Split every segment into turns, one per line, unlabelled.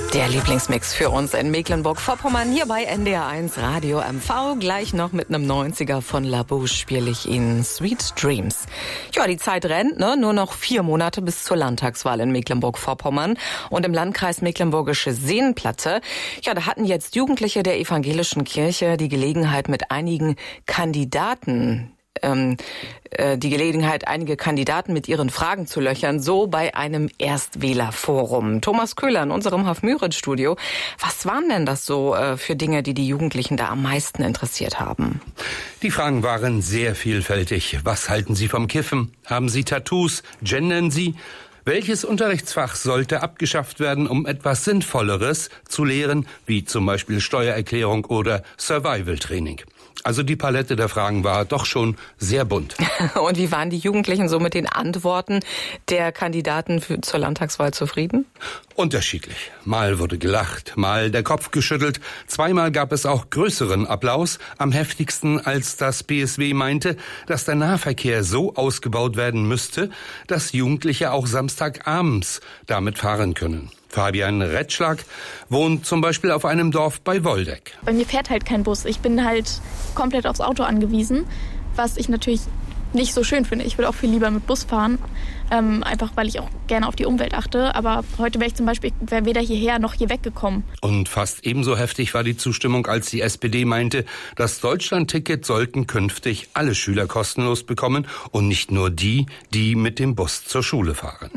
Der Lieblingsmix für uns in Mecklenburg-Vorpommern hier bei NDR1 Radio MV. Gleich noch mit einem 90er von La Bouche spiele ich Ihnen Sweet Dreams. Ja, die Zeit rennt, ne? Nur noch 4 Monate bis zur Landtagswahl in Mecklenburg-Vorpommern und im Landkreis Mecklenburgische Seenplatte. Ja, da hatten jetzt Jugendliche der evangelischen Kirche die Gelegenheit, einige Kandidaten mit ihren Fragen zu löchern, so bei einem Erstwählerforum. Thomas Köhler in unserem Haf-Müritz-Studio. Was waren denn das so für Dinge, die die Jugendlichen da am meisten interessiert haben?
Die Fragen waren sehr vielfältig. Was halten Sie vom Kiffen? Haben Sie Tattoos? Gendern Sie? Welches Unterrichtsfach sollte abgeschafft werden, um etwas Sinnvolleres zu lehren, wie zum Beispiel Steuererklärung oder Survival-Training? Also die Palette der Fragen war doch schon sehr bunt.
Und wie waren die Jugendlichen so mit den Antworten der Kandidaten zur Landtagswahl zufrieden?
Unterschiedlich. Mal wurde gelacht, mal der Kopf geschüttelt. Zweimal gab es auch größeren Applaus. Am heftigsten, als das BSW meinte, dass der Nahverkehr so ausgebaut werden müsste, dass Jugendliche auch samstagabends damit fahren können. Fabian Retschlag wohnt zum Beispiel auf einem Dorf bei Woldeck.
Bei mir fährt halt kein Bus. Ich bin halt komplett aufs Auto angewiesen, was ich natürlich nicht so schön finde. Ich würde auch viel lieber mit Bus fahren, einfach weil ich auch gerne auf die Umwelt achte. Aber heute wäre ich zum Beispiel weder hierher noch hier weggekommen.
Und fast ebenso heftig war die Zustimmung, als die SPD meinte, das Deutschland-Ticket sollten künftig alle Schüler kostenlos bekommen und nicht nur die mit dem Bus zur Schule fahren.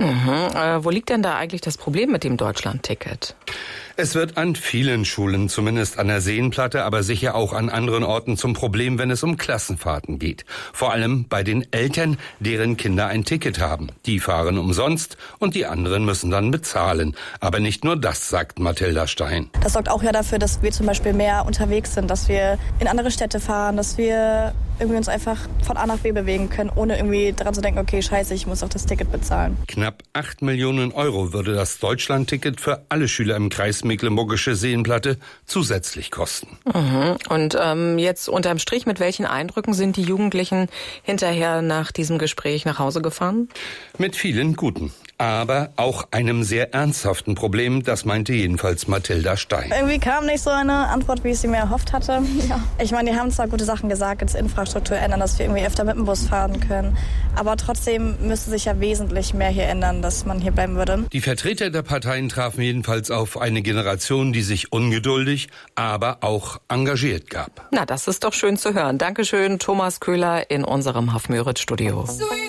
Wo liegt denn da eigentlich das Problem mit dem Deutschland-Ticket?
Es wird an vielen Schulen, zumindest an der Seenplatte, aber sicher auch an anderen Orten zum Problem, wenn es um Klassenfahrten geht. Vor allem bei den Eltern, deren Kinder ein Ticket haben. Die fahren umsonst und die anderen müssen dann bezahlen. Aber nicht nur das, sagt Mathilda Stein.
Das sorgt auch ja dafür, dass wir zum Beispiel mehr unterwegs sind, dass wir in andere Städte fahren, dass wir irgendwie uns einfach von A nach B bewegen können, ohne irgendwie daran zu denken, okay, scheiße, ich muss auch das Ticket bezahlen.
Knapp 8 Millionen Euro würde das Deutschland-Ticket für alle Schüler im Kreis Mecklenburgische Seenplatte zusätzlich kosten.
Und jetzt unterm Strich, mit welchen Eindrücken sind die Jugendlichen hinterher nach diesem Gespräch nach Hause gefahren?
Mit vielen guten, aber auch einem sehr ernsthaften Problem, das meinte jedenfalls Mathilda Stein.
Irgendwie kam nicht so eine Antwort, wie ich sie mir erhofft hatte. Ja. Ich meine, die haben zwar gute Sachen gesagt, jetzt Infrastruktur ändern, dass wir irgendwie öfter mit dem Bus fahren können, aber trotzdem müsste sich ja wesentlich mehr hier ändern, dass man hier bleiben würde.
Die Vertreter der Parteien trafen jedenfalls auf eine Generation, die sich ungeduldig, aber auch engagiert gab.
Na, das ist doch schön zu hören. Dankeschön, Thomas Köhler in unserem Haf-Müritz-Studio.